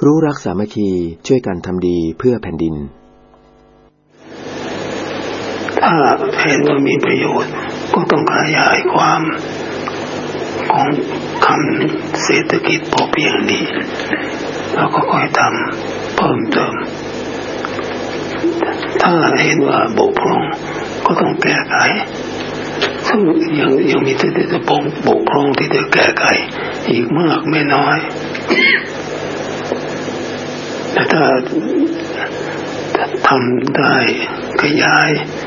รู้รักสามัคคีช่วยกันทำดีเพื่อแผ่นดินถ้าเห็นว่ามีประโยชน์ก็ต้องขยายความของคำเศรษฐกิจพอเพียงนี้แล้วก็ค่อยทำเพิ่มเติมถ้าเห็นว่าบกพร่องก็ต้องแก้ไขซึ่งยังมีที่จะบกพร่องที่จะแก้ไขอีกมากไม่น้อยแต่ถ้าทำได้ขยาย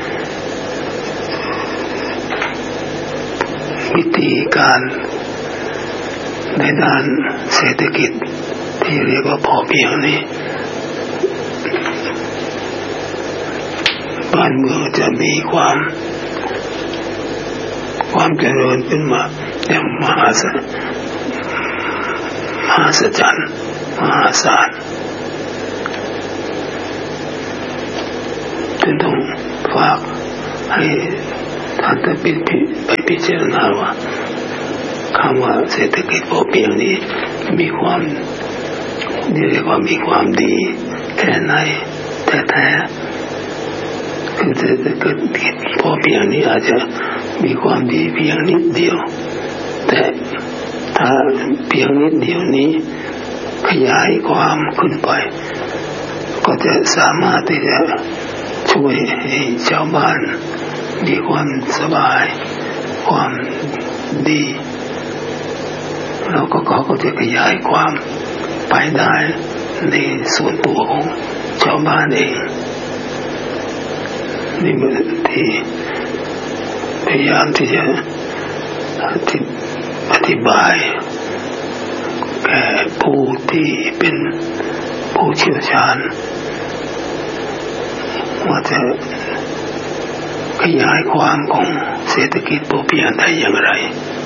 วิธีการในด้านเศรษฐกิจที่เรียกว่าพอเพียงนี้บ้านเมืองจะมีความเจริญขึ้นมาอย่างมหาศาลมหาศาลจึงต้องฝากให้ท่านไปพิจารณาว่าคำว่าเศรษฐกิจพอเพียงนี้มีความเรียกว่ามีความดีแค่ไหนแท้ๆคือเศรษฐกิจพอเพียงนี้อาจจะมีความดีเพียงนิดเดียวแต่ถ้าเพียงนิดเดียวนี้ขยายความขึ้นไปก็จะสามารถที่จะช่วยให้ชาวบ้านมีความสบายความดีแล้วก็เขาก็จะขยายความไปได้ในส่วนตัวของชาวบ้านเองนี่เมื่อที่พยายามที่จะอธิบายแก่ผู้ที่เป็นผู้เชี่ยวชาญว่าจะขยายความของเศรษฐกิจพอเพียงได้อย่างไร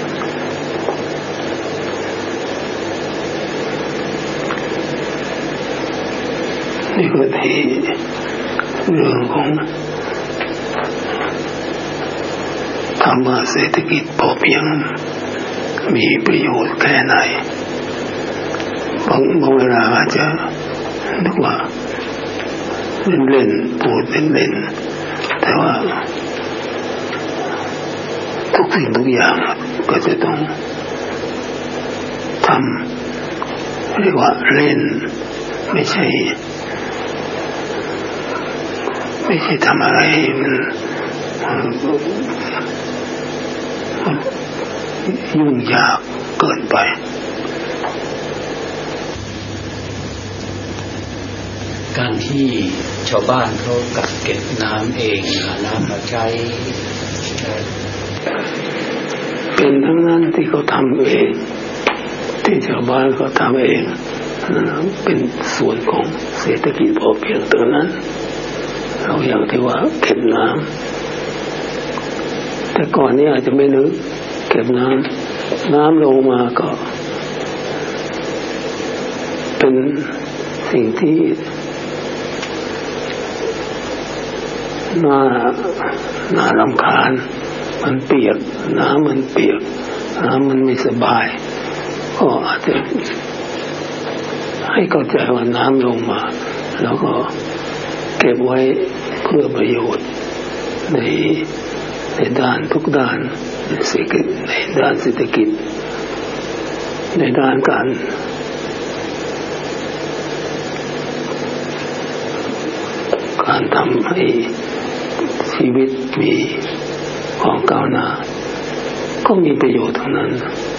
นี่ก็ที่เรื่องของคำว่าเศรษฐกิจพอเพียงมีประโยชน์แค่ไหนบางเวลาอาจจะนึกว่าเล่นพูดเล่นแต่ว่าทุกสิ่งทุกอย่างก็จะต้องทำเรียกว่าเล่นไม่ใช่ทำอะไรมันยุ่งยากเกินไปการที่ชาวบ้านเขากักเก็บน้ำเองหาน้ำมาใช้เป็นทั้งนั้นที่เขาทำเองที่ชาวบ้านเขาทำเองเป็นส่วนของเศรษฐกิจพอเพียงตัวนั้นเราอย่างที่ว่าเก็บน้ำแต่ก่อนนี้อาจจะไม่นึกเก็บน้ำลงมาก็เป็นสิ่งที่น่ารำคาญมันเปียกน้ำมันเปียกน้ำมันไม่สบายก็อาจจะให้เข้าใจว่าน้ำลงมาแล้วก็เก็บไว้เพื่อประโยชน์ในด้านทุกด้านในด้านเศรษฐกิจในด้านการทำให้ชีวิตมีความก้าวหน้าก็มีประโยชน์ทั้งนั้น